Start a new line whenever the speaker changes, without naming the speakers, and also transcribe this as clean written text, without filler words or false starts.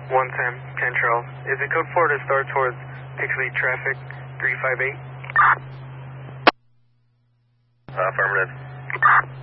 10 Charles. Is it code 4 to start towards Pixley traffic 358?
Affirmative.